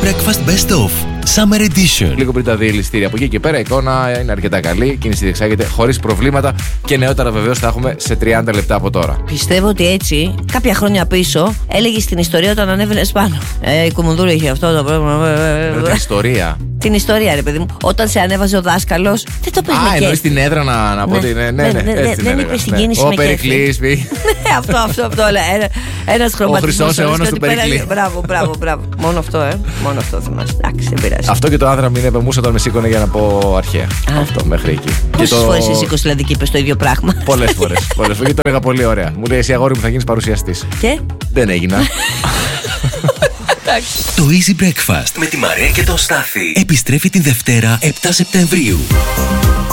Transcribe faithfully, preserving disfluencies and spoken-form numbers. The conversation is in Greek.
Breakfast Best Of Summer Edition. Λίγο πριν τα δει ληστήρια. Από εκεί και πέρα η εικόνα είναι αρκετά καλή. Η κίνηση διεξάγεται χωρίς προβλήματα και νεότερα βεβαίως θα έχουμε σε τριάντα λεπτά από τώρα. Πιστεύω ότι έτσι, κάποια χρόνια πίσω, έλεγε στην ιστορία όταν ανέβαινες πάνω. Ε, η Κουμουνδούρου είχε αυτό το πρόβλημα. Ε, την ιστορία. Την ιστορία, ρε παιδί μου. Όταν σε ανέβαζε ο δάσκαλος, δεν το πες. Α, εννοείς την έδρα να, να πω ότι. Ναι, ναι, ναι. Δεν είπες την κίνηση. Ο Περικλής. Αυτό, αυτό, αυτό. Ένας χρωματισμός. Ο χρυσός αιώνας του Περικλή. Μπράβο, μπράβο, μπράβο. Μόνο αυτό, ε. Μόνο αυτό θυμάσαι. Εντάξει, δεν πειράζει. Αυτό και το άνδρα μην επεμούσα όταν με σήκωνε για να πω αρχαία. Αυτό μέχρι εκεί. Πόσες φορές εσύ σήκωσε δηλαδή και είπες το ίδιο πράγμα? Πολλές φορές. Πολλές φορές. Το έλεγα πολύ ωραία. Μου λέει εσύ αγόρι μου θα γίνεις παρουσιαστής. Και δεν έγινα. Το Easy Breakfast με τη Μαρία και τον Στάθη επιστρέφει την Δευτέρα επτά Σεπτεμβρίου.